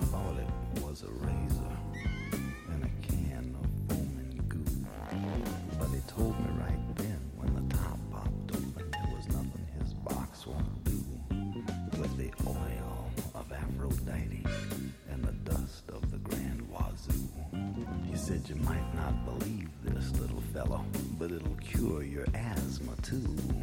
thought it was a razor and a can of foaming goo. But he told me right then when the top popped open, there was nothing his box won't do with the oil of Aphrodite and the dust of the Grand Wazoo. He said you might not believe this, little fellow, but it'll cure your asthma too.